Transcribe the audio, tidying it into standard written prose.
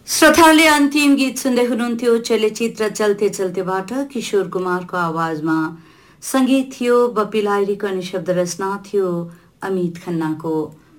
श्रोताले अन्तिम गीत सुन्दै हुनुहुन्थ्यो चलचित्र चलते चलतेबाट किशोर कुमारको आवाजमा संगीत थियो बप्पी लाहिरीको अनि शब्द रचना थियो अमित खन्नाको।